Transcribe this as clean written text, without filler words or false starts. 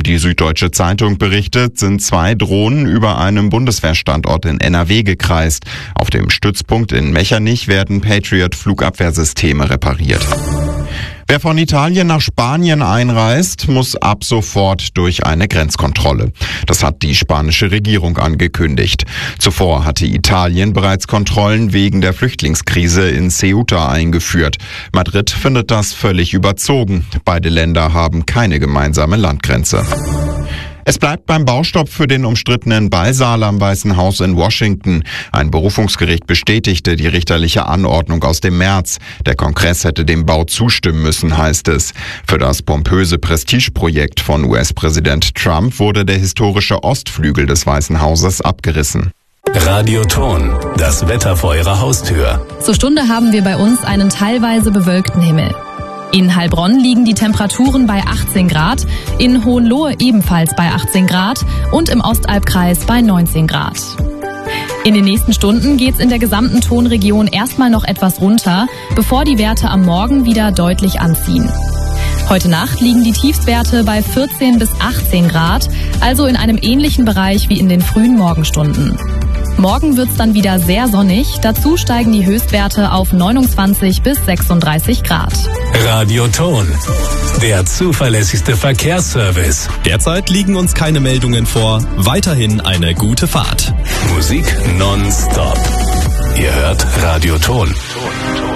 die Süddeutsche Zeitung berichtet, sind 2 Drohnen über einem Bundeswehrstandort in NRW gekreist. Auf dem Stützpunkt in Mechernich werden Patriot-Flugabwehrsysteme repariert. Wer von Italien nach Spanien einreist, muss ab sofort durch eine Grenzkontrolle. Das hat die spanische Regierung angekündigt. Zuvor hatte Italien bereits Kontrollen wegen der Flüchtlingskrise in Ceuta eingeführt. Madrid findet das völlig überzogen. Beide Länder haben keine gemeinsame Landgrenze. Es bleibt beim Baustopp für den umstrittenen Ballsaal am Weißen Haus in Washington. Ein Berufungsgericht bestätigte die richterliche Anordnung aus dem März. Der Kongress hätte dem Bau zustimmen müssen, heißt es. Für das pompöse Prestigeprojekt von US-Präsident Trump wurde der historische Ostflügel des Weißen Hauses abgerissen. Radioton, das Wetter vor Ihrer Haustür. Zur Stunde haben wir bei uns einen teilweise bewölkten Himmel. In Heilbronn liegen die Temperaturen bei 18 Grad, in Hohenlohe ebenfalls bei 18 Grad und im Ostalbkreis bei 19 Grad. In den nächsten Stunden geht's in der gesamten Tonregion erstmal noch etwas runter, bevor die Werte am Morgen wieder deutlich anziehen. Heute Nacht liegen die Tiefstwerte bei 14 bis 18 Grad, also in einem ähnlichen Bereich wie in den frühen Morgenstunden. Morgen wird's dann wieder sehr sonnig, dazu steigen die Höchstwerte auf 29 bis 36 Grad. Radioton, der zuverlässigste Verkehrsservice. Derzeit liegen uns keine Meldungen vor. Weiterhin eine gute Fahrt. Musik nonstop. Ihr hört Radioton.